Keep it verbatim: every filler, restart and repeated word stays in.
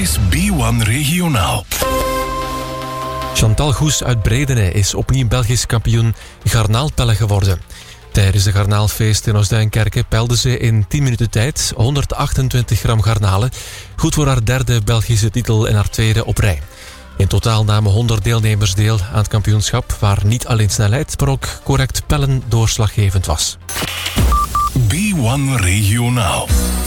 is B één Regionaal. Chantal Goes uit Bredene is opnieuw Belgisch kampioen garnaalpellen geworden. Tijdens de garnaalfeest in Oostduinkerke pelde ze in tien minuten tijd honderdachtentwintig gram garnalen. Goed voor haar derde Belgische titel en haar tweede op rij. In totaal namen honderd deelnemers deel aan het kampioenschap, waar niet alleen snelheid, maar ook correct pellen doorslaggevend was. B één Regionaal.